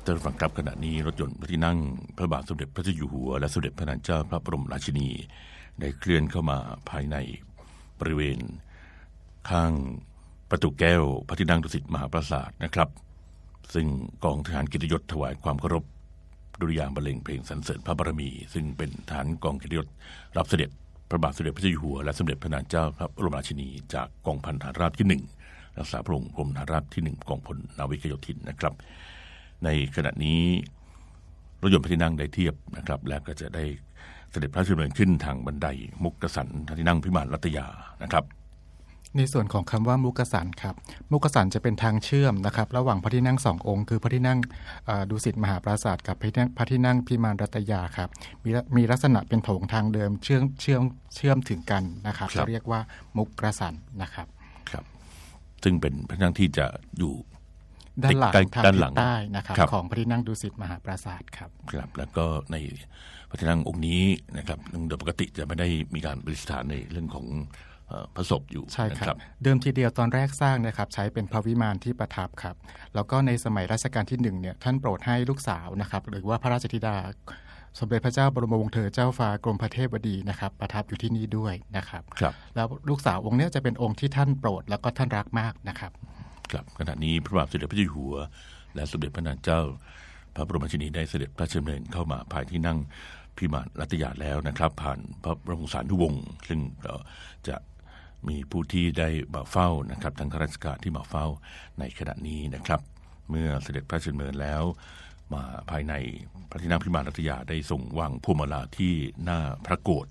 ท่านฟังครับขณะนี้รถยนต์พระที่นั่งพระบาทสมเด็จพระเจ้าอยู่หัวและสมเด็จพระนางเจ้าพระบรมราชินีได้เคลื่อนเข้ามาภายในบริเวณข้างประตูแก้วพระที่นั่งดุสิตมหาปราสาทนะครับซึ่งกองทหารเกียรติยศถวายความเคารพดุริยางค์บรรเลงเพลงสรรเสริญพระบารมีซึ่งเป็นฐานกองเกียรติยศรับเสด็จพระบาทสมเด็จพระเจ้าอยู่หัวและสมเด็จพระนางเจ้าพระบรมราชินีจากกองพันทหารราบที่1รักษาพระองค์กรมทหารราบที่1กองพลนาวิกโยธินนะครับในขณะนี้รถยนต์พระที่นั่งได้เทียบนะครับและก็จะได้เสด็จพระราชดำเนินขึ้นทางบันไดมุกสันพระที่นั่งพิมานรัตยานะครับในส่วนของคำว่ามุกสันครับมุกสันจะเป็นทางเชื่อมนะครับระหว่างพระที่นั่ง2องค์คือพระที่นั่งดุสิตมหาปราสาทกับพระที่นั่งพิมานรัตยาครับมีลักษณะเป็นโถงทางเดิมเชื่อมถึงกันนะครับจะเรียกว่ามุกสันนะครับครับซึ่งเป็นพระที่นั่งที่จะอยู่ด้านหลังทางทิศใต้นะครับของพระที่นั่งดุสิตมหาปราสาทครับครับแล้วก็ในพระที่นั่งองค์นี้นะครับโดยปกติจะไม่ได้มีการประดิษฐานในเรื่องของพระศพอยู่ใช่ครับเดิมทีเดียวตอนแรกสร้างนะครับใช้เป็นพระวิมานที่ประทับครับแล้วก็ในสมัยรัชกาลที่1เนี่ยท่านโปรดให้ลูกสาวนะครับหรือว่าพระราชธิดาสมเด็จพระเจ้าบรมวงศ์เธอเจ้าฟ้ากรมพระเทพบดีนะครับประทับอยู่ที่นี่ด้วยนะครับแล้วลูกสาวองค์นี้จะเป็นองค์ที่ท่านโปรดแล้วก็ท่านรักมากนะครับครับขณะนี้พระบาทสมเด็จพระเจ้าอยู่หัวและสมเด็จพระนางเจ้าพระบรมราชินีได้เสด็จพระราชดำเนินเข้ามาภายที่นั่งพิมานรัตยาแล้วนะครับผ่านพระบรมสารีวงศ์ซึ่งจะมีผู้ที่ได้มาเฝ้านะครับทั้งข้าราชการที่มาเฝ้าในขณะนี้นะครับเมื่อเสด็จพระราชดำเนินแล้วมาภายในพระที่นั่งพิมานรัตยาได้ทรงวางพวงมาลาที่หน้าพระโกฐ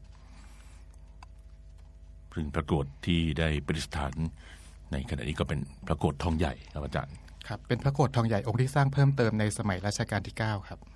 ซึ่งพระโกฐที่ได้ประดิษฐานในขณะนี้ก็เป็นพระโกฐทองใหญ่ครับอาจารย์ครับเป็นพระโกฐทองใหญ่องค์ที่สร้างเพิ่มเติมในสมัยรัชกาลที่9ครับ